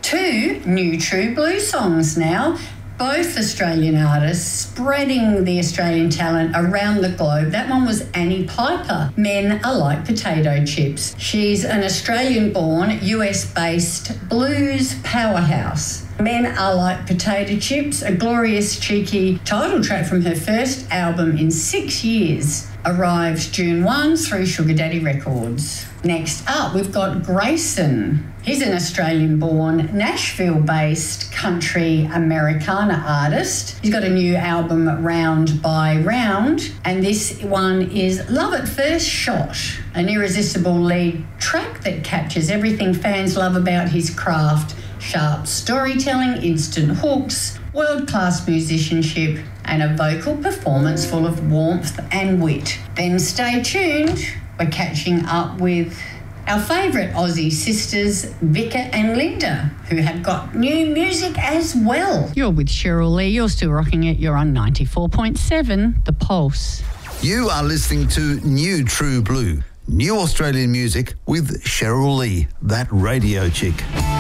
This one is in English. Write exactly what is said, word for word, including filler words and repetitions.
Two new True Blue songs now. Both Australian artists spreading the Australian talent around the globe. That one was Annie Piper, Men Are Like Potato Chips. She's an Australian-born, U S-based blues powerhouse. Men Are Like Potato Chips, a glorious, cheeky title track from her first album in six years, arrived June first through Sugar Daddy Records. Next up, we've got Grayson. He's an Australian-born, Nashville-based country Americana artist. He's got a new album, Round by Round, and this one is Love at First Shot, an irresistible lead track that captures everything fans love about his craft: sharp storytelling, instant hooks, world-class musicianship, and a vocal performance full of warmth and wit. Then stay tuned. We're catching up with our favourite Aussie sisters, Vika and Linda, who have got new music as well. You're with Cheryl Lee. You're still rocking it. You're on ninety-four point seven, The Pulse. You are listening to New True Blue, new Australian music with Cheryl Lee, that radio chick.